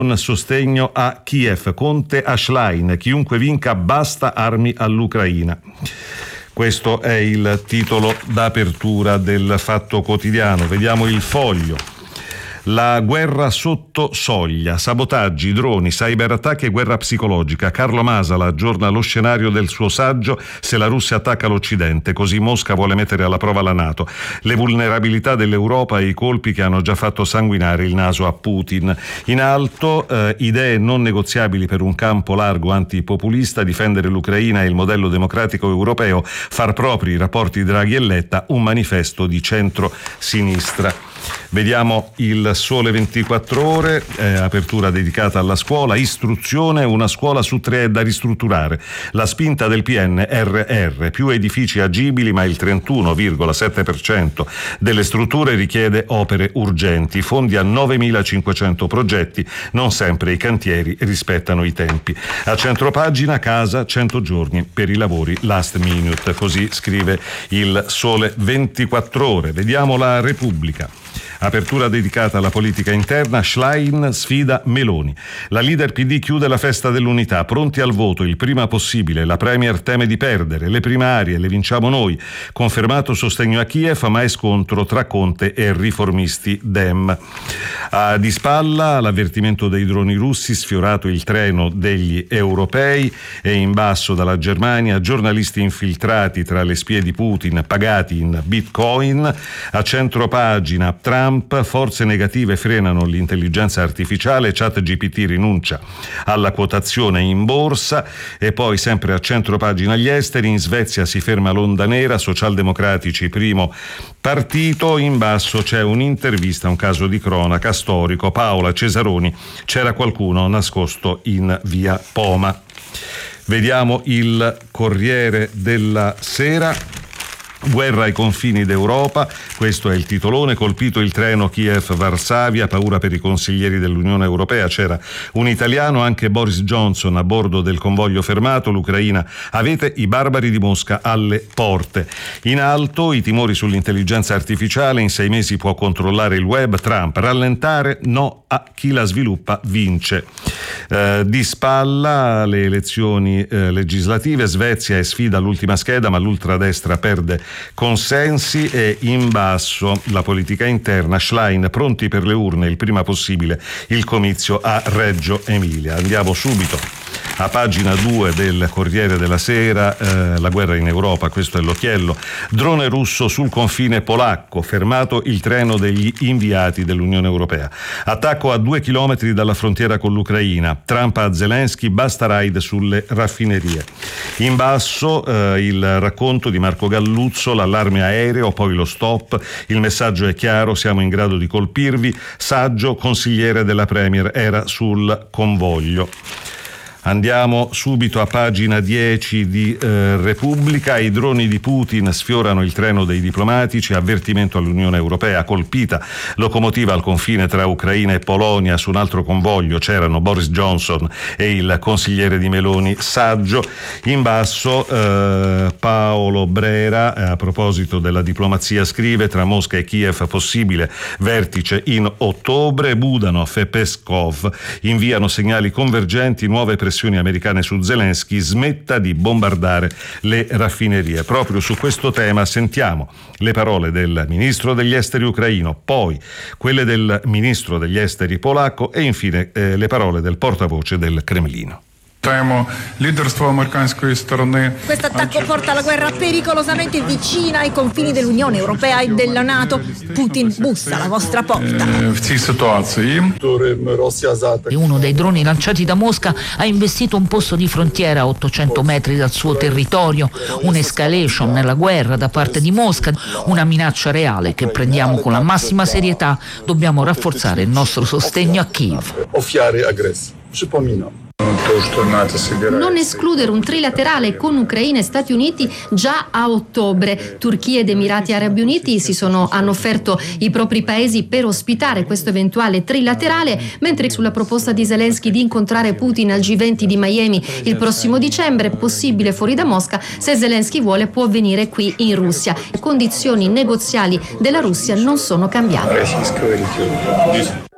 Sostegno a Kiev, Conte a Schlein, chiunque vinca basta armi all'Ucraina. Questo è il titolo d'apertura del Fatto Quotidiano. Vediamo il Foglio. La guerra sotto soglia, sabotaggi, droni, cyberattacchi e guerra psicologica. Carlo Masala aggiorna lo scenario del suo saggio Se la Russia attacca l'Occidente, così Mosca vuole mettere alla prova la NATO. Le vulnerabilità dell'Europa e i colpi che hanno già fatto sanguinare il naso a Putin. In alto, idee non negoziabili per un campo largo antipopulista, difendere l'Ucraina e il modello democratico europeo, far propri i rapporti Draghi e Letta, un manifesto di centro-sinistra. Vediamo il Sole 24 Ore, apertura dedicata alla scuola, istruzione, una scuola su 3 è da ristrutturare. La spinta del PNRR, più edifici agibili, ma il 31,7% delle strutture richiede opere urgenti, fondi a 9.500 progetti, non sempre i cantieri rispettano i tempi. A centropagina, casa, 100 giorni per i lavori last minute, così scrive il Sole 24 Ore. Vediamo la Repubblica. Apertura dedicata alla politica interna, Schlein sfida Meloni. La leader PD chiude la festa dell'unità, pronti al voto il prima possibile, la Premier teme di perdere, le primarie le vinciamo noi, confermato sostegno a Kiev ma è scontro tra Conte e riformisti Dem. Di spalla l'avvertimento dei droni russi, sfiorato il treno degli europei, e in basso dalla Germania giornalisti infiltrati tra le spie di Putin pagati in bitcoin. A centropagina Trump, forze negative frenano l'intelligenza artificiale, ChatGPT rinuncia alla quotazione in borsa. E poi sempre a centropagina gli esteri, in Svezia si ferma l'onda nera, socialdemocratici primo partito. In basso c'è un'intervista, un caso di cronaca storico, Paola Cesaroni, c'era qualcuno nascosto in via Poma. Vediamo il Corriere della Sera. Guerra ai confini d'Europa, questo è il titolone. Colpito il treno Kiev-Varsavia, paura per i consiglieri dell'Unione Europea. C'era un italiano, anche Boris Johnson a bordo del convoglio fermato. L'Ucraina, avete i barbari di Mosca alle porte. In alto i timori sull'intelligenza artificiale, in 6 mesi può controllare il web. Trump, rallentare no a chi la sviluppa vince. Di spalla le elezioni legislative, Svezia è sfida all'ultima scheda ma l'ultradestra perde consensi. E in basso la politica interna, Schlein pronti per le urne il prima possibile, il comizio a Reggio Emilia. Andiamo subito a pagina 2 del Corriere della Sera. La guerra in Europa, questo è l'occhiello. Drone russo sul confine polacco, fermato il treno degli inviati dell'Unione Europea. Attacco a 2 chilometri dalla frontiera con l'Ucraina. Trump a Zelensky, basta raid sulle raffinerie. In basso il racconto di Marco Galluzzo, l'allarme aereo, poi lo stop, il messaggio è chiaro, siamo in grado di colpirvi. Saggio, consigliere della Premier, era sul convoglio. Andiamo subito a pagina 10 di Repubblica. I droni di Putin sfiorano il treno dei diplomatici, avvertimento all'Unione Europea, colpita locomotiva al confine tra Ucraina e Polonia. Su un altro convoglio c'erano Boris Johnson e il consigliere di Meloni Saggio. In basso Paolo Brera, a proposito della diplomazia, scrive: tra Mosca e Kiev possibile vertice in ottobre. Budanov e Peskov inviano segnali convergenti, nuove pressioni americane su Zelensky, smetta di bombardare le raffinerie. Proprio su questo tema sentiamo le parole del ministro degli esteri ucraino, poi quelle del ministro degli esteri polacco e infine le parole del portavoce del Cremlino. Questo attacco porta la guerra pericolosamente vicina ai confini dell'Unione Europea e della NATO. Putin bussa alla vostra porta. E uno dei droni lanciati da Mosca ha investito un posto di frontiera a 800 metri dal suo territorio. Un'escalation nella guerra da parte di Mosca, una minaccia reale che prendiamo con la massima serietà. Dobbiamo rafforzare il nostro sostegno a Kiev. Non escludere un trilaterale con Ucraina e Stati Uniti già a ottobre. Turchia ed Emirati Arabi Uniti hanno offerto i propri paesi per ospitare questo eventuale trilaterale, mentre sulla proposta di Zelensky di incontrare Putin al G20 di Miami il prossimo dicembre, possibile fuori da Mosca, se Zelensky vuole può venire qui in Russia. Le condizioni negoziali della Russia non sono cambiate.